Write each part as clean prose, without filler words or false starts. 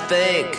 big.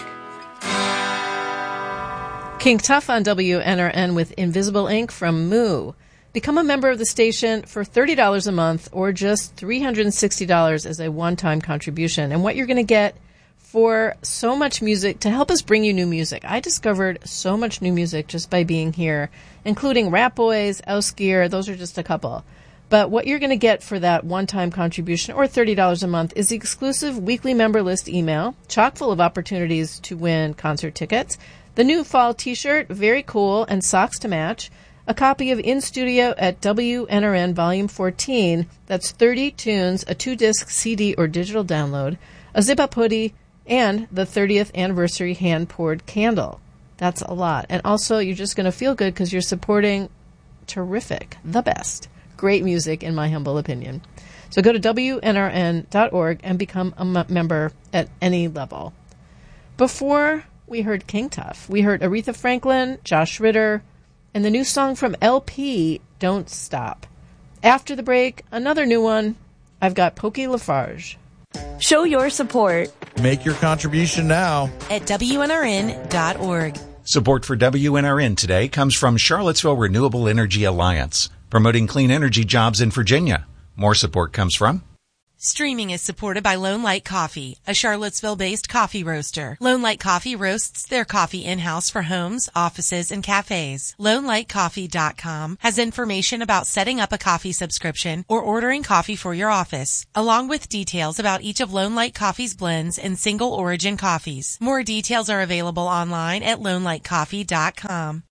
King Tuff on WNRN with Invisible Ink from Moo. Become a member of the station for $30 a month or just $360 as a one-time contribution. And what you're going to get for so much music to help us bring you new music. I discovered so much new music just by being here, including Rat Boys, Ausgear. Those are just a couple. But what you're going to get for that one-time contribution or $30 a month is the exclusive weekly member list email, chock full of opportunities to win concert tickets, the new fall t-shirt, very cool, and socks to match, a copy of In Studio at WNRN Volume 14, that's 30 tunes, a 2-disc CD or digital download, a zip-up hoodie, and the 30th anniversary hand-poured candle. That's a lot. And also, you're just going to feel good because you're supporting terrific, the best, great music, in my humble opinion. So go to WNRN.org and become a member at any level. Before we heard King Tuff, we heard Aretha Franklin, Josh Ritter, and the new song from LP, Don't Stop. After the break, another new one. I've got Pokey Lafarge. Show your support. Make your contribution now at WNRN.org. Support for WNRN today comes from Charlottesville Renewable Energy Alliance, promoting clean energy jobs in Virginia. More support comes from Streaming is supported by Lone Light Coffee, a Charlottesville-based coffee roaster. Lone Light Coffee roasts their coffee in-house for homes, offices, and cafes. LoneLightCoffee.com has information about setting up a coffee subscription or ordering coffee for your office, along with details about each of Lone Light Coffee's blends and single origin coffees. More details are available online at LoneLightCoffee.com.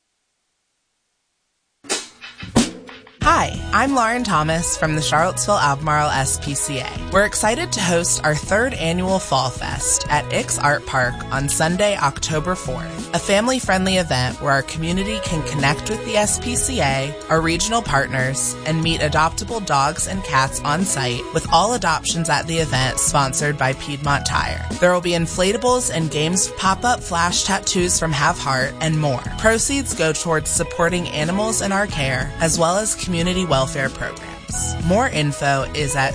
Hi, I'm Lauren Thomas from the Charlottesville Albemarle SPCA. We're excited to host our 3rd annual Fall Fest at Ix Art Park on Sunday, October 4th, a family-friendly event where our community can connect with the SPCA, our regional partners, and meet adoptable dogs and cats on site, with all adoptions at the event sponsored by Piedmont Tire. There will be inflatables and games, pop-up flash tattoos from Have Heart, and more. Proceeds go towards supporting animals in our care, as well as community welfare programs. More info is at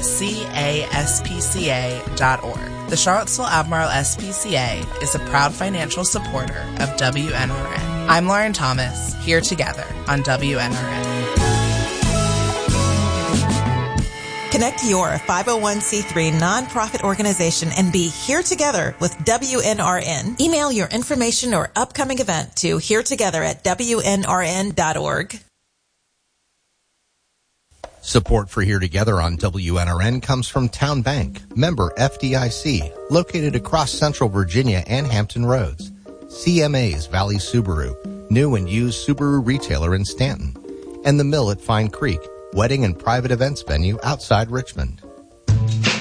caspca.org. The Charlottesville Albemarle SPCA is a proud financial supporter of WNRN. I'm Lauren Thomas, here together on WNRN. Connect your 501c3 nonprofit organization and be here together with WNRN. Email your information or upcoming event to heretogether@WNRN.org. Support for Here Together on WNRN comes from Town Bank, member FDIC, located across Central Virginia and Hampton Roads. CMA's Valley Subaru, new and used Subaru retailer in Stanton. And The Mill at Fine Creek, wedding and private events venue outside Richmond.